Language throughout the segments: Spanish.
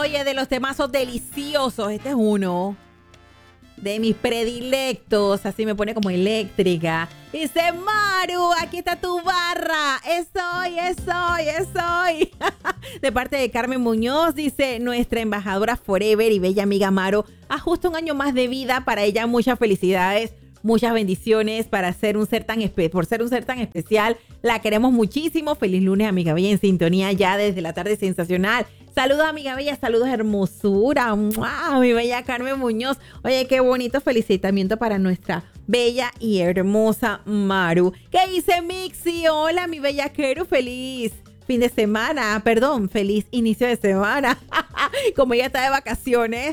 Oye, de los temazos deliciosos, este es uno de mis predilectos, así me pone como eléctrica. Dice, Maru, aquí está tu barra. Es hoy. De parte de Carmen Muñoz, dice, nuestra embajadora forever y bella amiga Maru, a justo un año más de vida. Para ella, muchas felicidades, muchas bendiciones por ser un ser tan especial. La queremos muchísimo. Feliz lunes, amiga bella, en sintonía ya desde la tarde sensacional. Saludos, amiga bella, saludos, hermosura. ¡Wow! Mi bella Carmen Muñoz. Oye, qué bonito felicitamiento para nuestra bella y hermosa Maru. ¿Qué dice Mixi? Hola, mi bella Keru, feliz fin de semana. Perdón, feliz inicio de semana. Como ella está de vacaciones.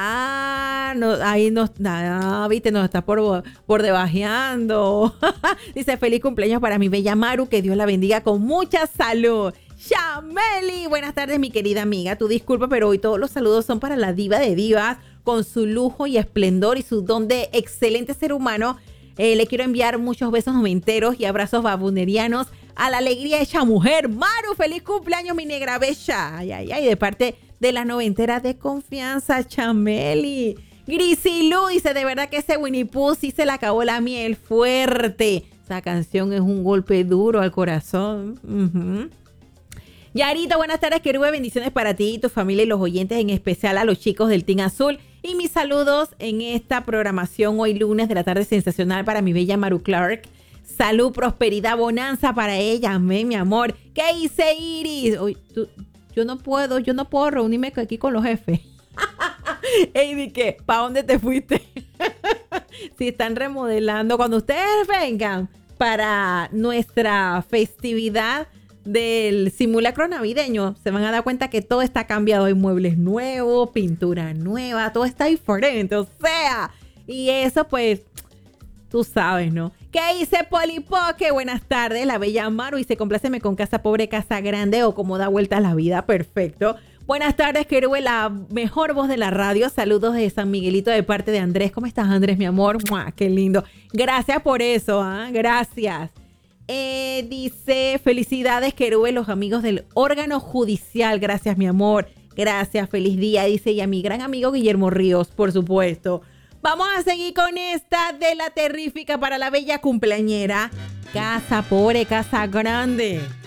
No, ahí viste, nos está por debajeando. Dice, feliz cumpleaños para mi bella Maru, que Dios la bendiga con mucha salud. Chameli, buenas tardes, mi querida amiga. Tu disculpa, pero hoy todos los saludos son para la diva de divas, con su lujo y esplendor y su don de excelente ser humano. Le quiero enviar muchos besos noventeros y abrazos babunerianos a la alegría hecha mujer. Maru, feliz cumpleaños, mi negra bella. Ay, de parte de la noventera de confianza, Chameli. Grisilu dice, de verdad que ese Winnie Pooh sí se le acabó la miel fuerte. Esa canción es un golpe duro al corazón. Yarita, buenas tardes, querube, bendiciones para ti y tu familia y los oyentes, en especial a los chicos del Team Azul. Y mis saludos en esta programación hoy lunes de la tarde sensacional para mi bella Maru Clark. Salud, prosperidad, bonanza para ella. Amén, mi amor. ¿Qué dice Iris? Yo no puedo reunirme aquí con los jefes. Ey, ¿qué? ¿Para dónde te fuiste? Si están remodelando, cuando ustedes vengan para nuestra festividad del simulacro navideño, se van a dar cuenta que todo está cambiado. Hay muebles nuevos, pintura nueva, todo está diferente, o sea, y eso pues, tú sabes, ¿no? ¿Qué dice Polipoque? Buenas tardes, la bella Maru, y se compláceme con casa pobre, casa grande, o como da vueltas la vida, perfecto. Buenas tardes, querube, la mejor voz de la radio. Saludos de San Miguelito de parte de Andrés. ¿Cómo estás, Andrés, mi amor? ¡Mua! ¡Qué lindo! Gracias por eso, gracias. Dice, felicidades, querube, los amigos del órgano judicial. Gracias, mi amor. Gracias, feliz día. Dice, y a mi gran amigo Guillermo Ríos, por supuesto. Vamos a seguir con esta de la terrífica para la bella cumpleañera. Casa pobre, casa grande.